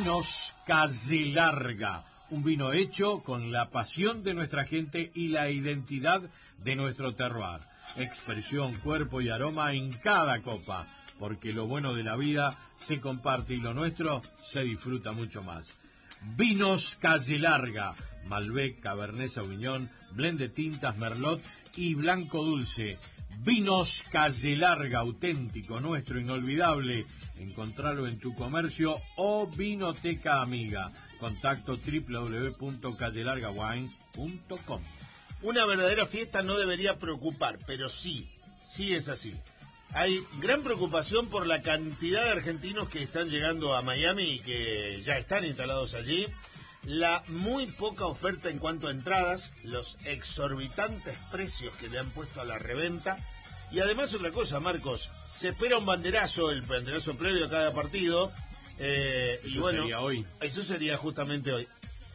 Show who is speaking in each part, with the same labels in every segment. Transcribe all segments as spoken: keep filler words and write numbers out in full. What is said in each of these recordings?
Speaker 1: Vinos Calle Larga, un vino hecho con la pasión de nuestra gente y la identidad de nuestro terroir. Expresión, cuerpo y aroma en cada copa, porque lo bueno de la vida se comparte y lo nuestro se disfruta mucho más. Vinos Calle Larga, Malbec, Cabernet Sauvignon, blend de tintas Merlot y blanco dulce. Vinos Calle Larga, auténtico, nuestro, inolvidable. Encontralo en tu comercio o vinoteca amiga. Contacto doble u doble u doble u punto calle larga wines punto com.
Speaker 2: Una verdadera fiesta no debería preocupar, pero sí, sí es así. Hay gran preocupación por la cantidad de argentinos que están llegando a Miami y que ya están instalados allí. La muy poca oferta en cuanto a entradas, los exorbitantes precios que le han puesto a la reventa. Y además otra cosa, Marcos, se espera un banderazo, el banderazo previo a cada partido. Eh,
Speaker 1: eso
Speaker 2: y bueno,
Speaker 1: sería hoy.
Speaker 2: Eso sería justamente hoy.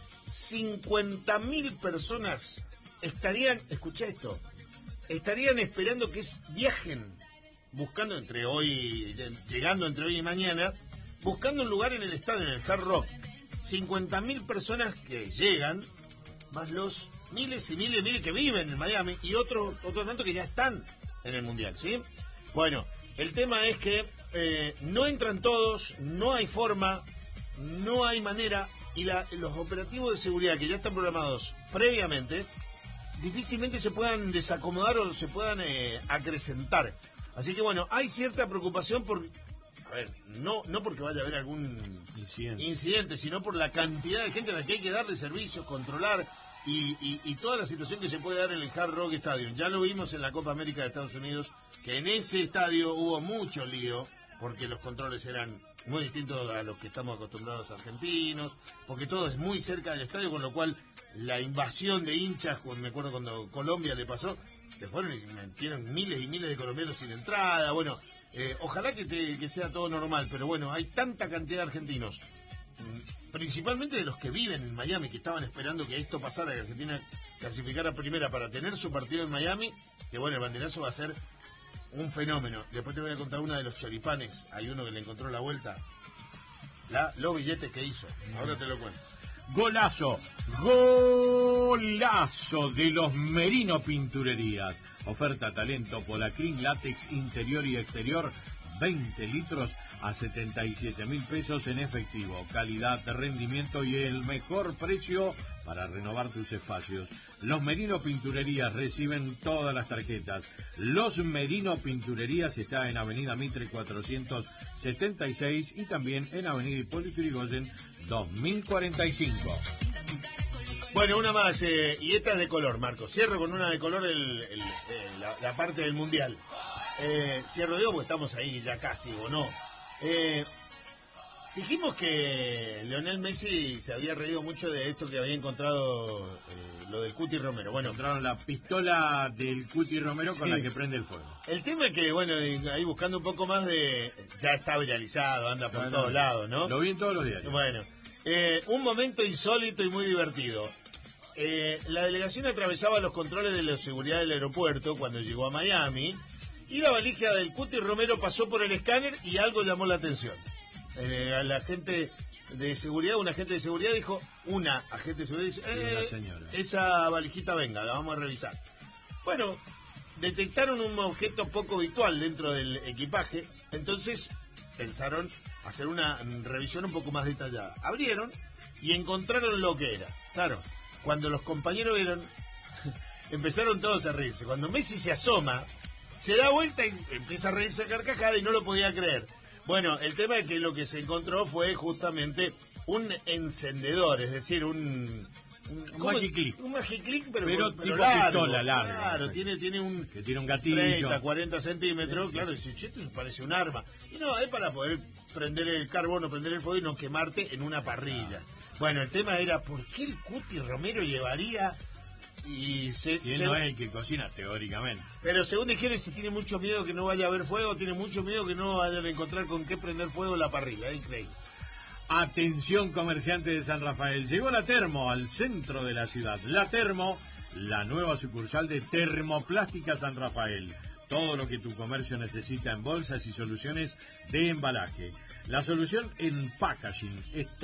Speaker 2: cincuenta mil personas estarían, escucha esto, estarían esperando que es, viajen, buscando entre hoy, llegando entre hoy y mañana, buscando un lugar en el estadio, en el Hard Rock. cincuenta mil personas que llegan, más los miles y miles y miles que viven en Miami y otros otros tantos que ya están en el Mundial, ¿sí? Bueno, el tema es que eh, no entran todos, no hay forma, no hay manera, y la, los operativos de seguridad que ya están programados previamente, difícilmente se puedan desacomodar o se puedan eh, acrecentar. Así que bueno, hay cierta preocupación por... A ver, no, no porque vaya a haber algún
Speaker 1: incidente.
Speaker 2: incidente, sino por la cantidad de gente a la que hay que darle servicios, controlar y, y, y toda la situación que se puede dar en el Hard Rock Stadium. Ya lo vimos en la Copa América de Estados Unidos, que en ese estadio hubo mucho lío, porque los controles eran muy distintos a los que estamos acostumbrados argentinos, porque todo es muy cerca del estadio, con lo cual la invasión de hinchas, me acuerdo cuando Colombia le pasó, que fueron y metieron miles y miles de colombianos sin entrada. Bueno, eh, ojalá que, te, que sea todo normal, pero bueno, hay tanta cantidad de argentinos, principalmente de los que viven en Miami, que estaban esperando que esto pasara, que Argentina clasificara primera para tener su partido en Miami, que bueno, el banderazo va a ser un fenómeno. Después te voy a contar una de los choripanes, hay uno que le encontró la vuelta, la, los billetes que hizo, ahora te lo cuento.
Speaker 1: Golazo, golazo de los Merino Pinturerías. Oferta talento Polacrin látex interior y exterior, veinte litros a setenta y siete mil pesos en efectivo. Calidad, rendimiento y el mejor precio para renovar tus espacios. Los Merino Pinturerías reciben todas las tarjetas. Los Merino Pinturerías está en Avenida Mitre cuatrocientos setenta y seis y también en Avenida Hipólito Yrigoyen dos mil cuarenta y cinco.
Speaker 2: Bueno, una más, eh, y esta es de color, Marco. Cierro con una de color el, el, el, la, la parte del Mundial. Eh, cierro, digo, porque estamos ahí ya casi, ¿o no? Eh, dijimos que Lionel Messi se había reído mucho de esto que había encontrado, eh, lo del Cuti Romero. Bueno,
Speaker 1: encontraron la pistola del Cuti Romero sí, con la que prende el fuego.
Speaker 2: El tema es que, bueno, ahí buscando un poco más de... Ya está viralizado, anda por bueno, todos lados, ¿no?
Speaker 1: Lo vi en todos los diarios.
Speaker 2: Bueno, eh, un momento insólito y muy divertido. Eh, la delegación atravesaba los controles de la seguridad del aeropuerto cuando llegó a Miami y la valija del Cuti Romero pasó por el escáner y algo llamó la atención. Eh, la gente de seguridad, un agente de seguridad dijo, una agente de seguridad dice, eh,
Speaker 1: sí, señora.
Speaker 2: Esa valijita venga, la vamos a revisar. Bueno, detectaron un objeto poco habitual dentro del equipaje, entonces pensaron hacer una revisión un poco más detallada. Abrieron y encontraron lo que era. Claro, cuando los compañeros vieron, empezaron todos a reírse. Cuando Messi se asoma, se da vuelta y empieza a reírse a carcajada y no lo podía creer. Bueno, el tema es que lo que se encontró fue justamente un encendedor, es decir, un...
Speaker 1: Un, un magiclick.
Speaker 2: Un magiclick, pero,
Speaker 1: pero,
Speaker 2: pero
Speaker 1: tipo
Speaker 2: largo,
Speaker 1: pistola larga.
Speaker 2: Claro, tiene, tiene un...
Speaker 1: Que tiene un gatillo.
Speaker 2: treinta, cuarenta centímetros,
Speaker 1: sí,
Speaker 2: claro,
Speaker 1: sí.
Speaker 2: y dice, che, esto parece un arma. Y no, es para poder prender el carbono, prender el fuego y no quemarte en una parrilla. Bueno, el tema era, ¿por qué el Cuti Romero llevaría... Y se,
Speaker 1: si él
Speaker 2: se...
Speaker 1: no es el que cocina, teóricamente.
Speaker 2: Pero según dijeron, si tiene mucho miedo que no vaya a haber fuego, tiene mucho miedo que no vayan a encontrar con qué prender fuego la parrilla, es increíble.
Speaker 1: Atención comerciante de San Rafael, llegó la Termo al centro de la ciudad. La Termo, la nueva sucursal de Termoplástica San Rafael. Todo lo que tu comercio necesita en bolsas y soluciones de embalaje. La solución en packaging está